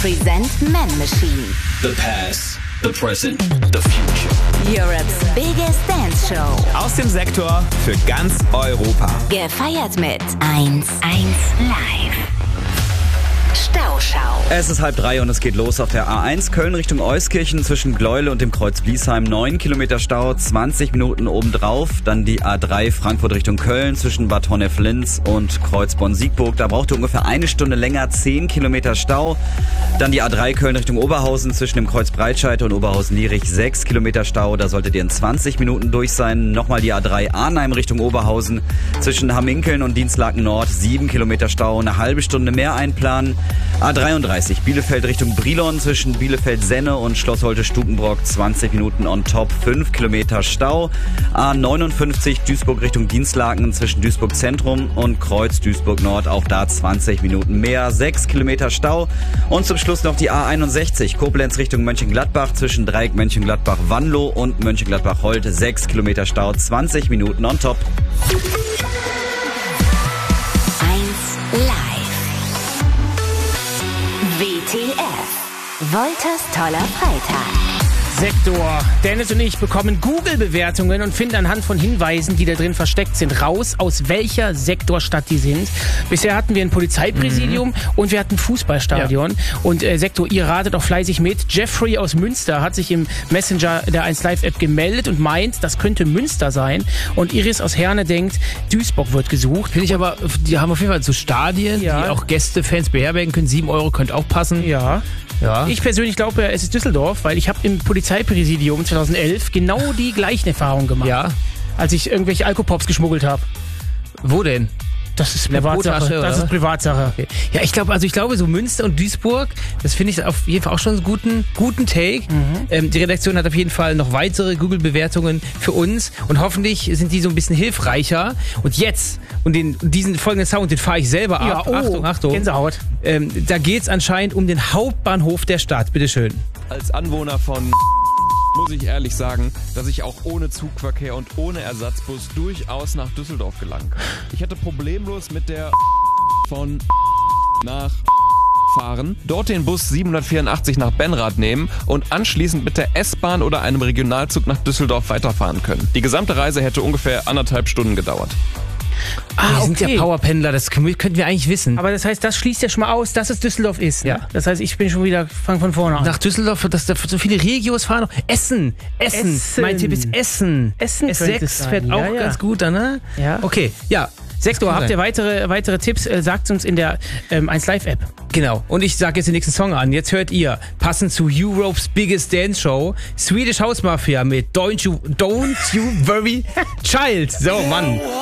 Present Man Machine. The past, the present, the future. Europe's biggest dance show. Aus dem Sektor für ganz Europa. Gefeiert mit 1 Live. Stauschau. Es ist 2:30 und es geht los auf der A1 Köln Richtung Euskirchen zwischen Gleule und dem Kreuz Bliesheim. 9 Kilometer Stau, 20 Minuten obendrauf. Dann die A3 Frankfurt Richtung Köln zwischen Bad Honnef-Linz und Kreuz Bonn-Siegburg. Da braucht ihr ungefähr eine Stunde länger, 10 Kilometer Stau. Dann die A3 Köln Richtung Oberhausen zwischen dem Kreuz Breitscheid und Oberhausen-Lierich. 6 Kilometer Stau, da solltet ihr in 20 Minuten durch sein. Nochmal die A3 Arnheim Richtung Oberhausen zwischen Hamminkeln und Dienstlaken Nord. 7 Kilometer Stau, eine halbe Stunde mehr einplanen. A33 Bielefeld Richtung Brilon zwischen Bielefeld-Senne und Schloss Holte-Stukenbrock 20 Minuten on top, 5 Kilometer Stau. A59 Duisburg Richtung Dienstlaken zwischen Duisburg Zentrum und Kreuz Duisburg Nord, auch da 20 Minuten mehr, 6 Kilometer Stau. Und zum Schluss noch die A61 Koblenz Richtung Mönchengladbach zwischen Dreieck Mönchengladbach-Wanlo und Mönchengladbach-Holt, 6 Kilometer Stau, 20 Minuten on top. 1 Live. WTF. Wolters toller Freitag. Sektor. Dennis und ich bekommen Google-Bewertungen und finden anhand von Hinweisen, die da drin versteckt sind, raus, aus welcher Sektorstadt die sind. Bisher hatten wir ein Polizeipräsidium und wir hatten ein Fußballstadion. Ja. Und Sektor, ihr ratet auch fleißig mit. Jeffrey aus Münster hat sich im Messenger der 1 Live-App gemeldet und meint, das könnte Münster sein. Und Iris aus Herne denkt, Duisburg wird gesucht. Finde ich aber, die haben auf jeden Fall so Stadien, die auch Gästefans beherbergen können. 7 Euro könnte auch passen. Ja. Ich persönlich glaube, es ist Düsseldorf, weil ich habe im Polizeipräsidium 2011 genau die gleichen Erfahrungen gemacht. Ja. Als ich irgendwelche Alkopops geschmuggelt habe. Wo denn? Das ist Privatsache. Das ist Privatsache. Okay. Ja, ich glaube, so Münster und Duisburg, das finde ich auf jeden Fall auch schon einen guten Take. Die Redaktion hat auf jeden Fall noch weitere Google-Bewertungen für uns und hoffentlich sind die so ein bisschen hilfreicher. Und jetzt, diesen folgenden Sound, den fahre ich selber ab. Ja, Achtung. Gänsehaut. Da geht's anscheinend um den Hauptbahnhof der Stadt. Bitteschön. Als Anwohner von muss ich ehrlich sagen, dass ich auch ohne Zugverkehr und ohne Ersatzbus durchaus nach Düsseldorf gelangen kann. Ich hätte problemlos mit der von nach fahren, dort den Bus 784 nach Benrath nehmen und anschließend mit der S-Bahn oder einem Regionalzug nach Düsseldorf weiterfahren können. Die gesamte Reise hätte ungefähr 1,5 Stunden gedauert. Wir sind ja Powerpendler, das könnten wir eigentlich wissen. Aber das heißt, das schließt ja schon mal aus, dass es Düsseldorf ist. Ja. Ne? Das heißt, ich bin schon wieder, fang von vorne an. Nach Düsseldorf, dass da so viele Regios fahren. Essen. Mein Tipp ist Essen. S6 fährt auch ganz gut, ne? Ja. Okay, ja. Sektor, habt ihr weitere Tipps? Sagt uns in der 1 Live-App. Genau. Und ich sage jetzt den nächsten Song an. Jetzt hört ihr, passend zu Europe's Biggest Dance Show, Swedish House Mafia mit Don't You Worry Child. So, Mann.